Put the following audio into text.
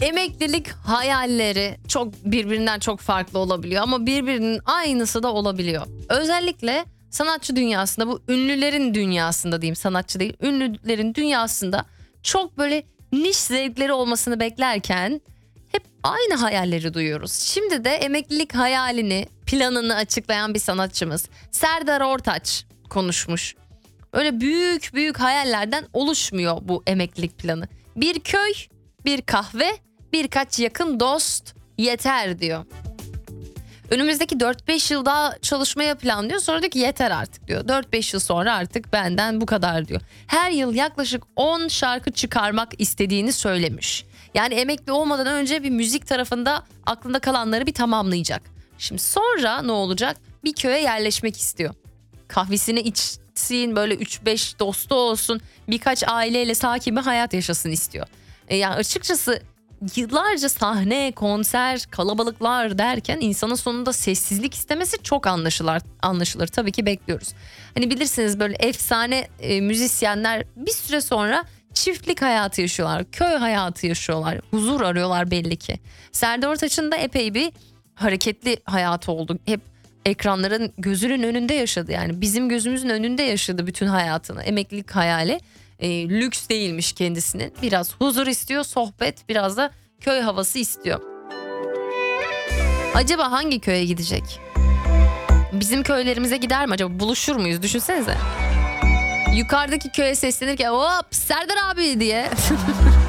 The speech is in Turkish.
Emeklilik hayalleri birbirinden çok farklı olabiliyor ama birbirinin aynısı da olabiliyor. Özellikle sanatçı dünyasında, bu ünlülerin dünyasında diyeyim, sanatçı değil, ünlülerin dünyasında çok böyle niş zevkleri olmasını beklerken hep aynı hayalleri duyuyoruz. Şimdi de emeklilik hayalini, planını açıklayan bir sanatçımız Serdar Ortaç konuşmuş. Öyle büyük büyük hayallerden oluşmuyor bu emeklilik planı. Bir köy, bir kahve, birkaç yakın dost yeter diyor. Önümüzdeki 4-5 yıl daha çalışmaya planlıyor. Sonra diyor ki yeter artık diyor. 4-5 yıl sonra artık benden bu kadar diyor. Her yıl yaklaşık 10 şarkı çıkarmak istediğini söylemiş. Yani emekli olmadan önce bir müzik tarafında aklında kalanları bir tamamlayacak. Şimdi sonra ne olacak? Bir köye yerleşmek istiyor. Kahvesini içsin, böyle 3-5 dostu olsun, birkaç aileyle sakin bir hayat yaşasın istiyor. Yani açıkçası yıllarca sahne, konser, kalabalıklar derken insanın sonunda sessizlik istemesi çok anlaşılır. Tabii ki bekliyoruz. Hani bilirsiniz, böyle efsane müzisyenler bir süre sonra çiftlik hayatı yaşıyorlar, köy hayatı yaşıyorlar, huzur arıyorlar belli ki. Serdar Ortaç'ın da epey bir hareketli hayatı oldu. Hep ekranların gözünün önünde yaşadı, yani bizim gözümüzün önünde yaşadı bütün hayatını. Emeklilik hayali lüks değilmiş kendisinin. Biraz huzur istiyor, sohbet, biraz da köy havası istiyor. Acaba hangi köye gidecek? Bizim köylerimize gider mi acaba? Buluşur muyuz? Düşünsenize. Yukarıdaki köye seslenirken hop Serdar abi diye.